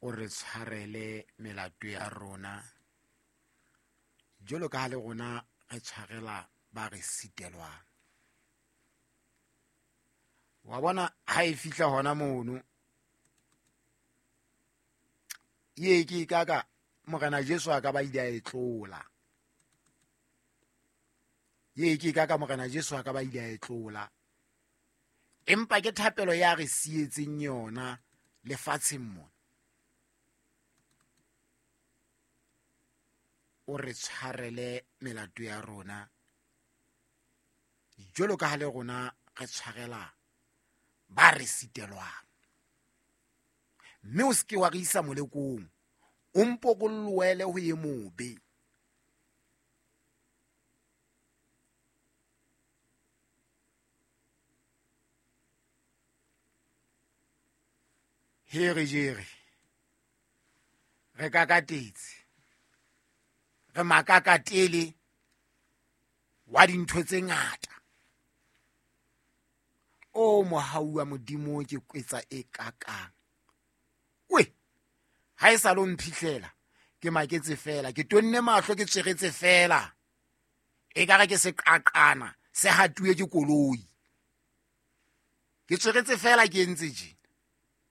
o re tshwarele melato ya rona jolo ka le gona re tshwarela ba re sitelwang. Wa bona ha e fihla hona mono ye ke kaka Morena Jesu a ka ba ile a etlola. Ye ke kaka Morena Jesu a ka ba ile a etlola. Empa ke thapelo ya re sietseng yona lefatsheng mona. O re tshwarele melato ya rona jolo ka le gona re tshwarela ba re sitelwang. Mme o ske wa re isa molekong o mpo go lwele ho ye mobe. He re jere re kakatetse re makakatele wa dintho tse ngata. O mohau wa Modimo ke kwetsa e kakang. We ha e sa lo mphihlela ke maketse fela, ke tonne mahlo ke tshegetse fela. E ka re ke se qaqana se hatuwe ke koloi. Ke tshegetse fela ke entse je.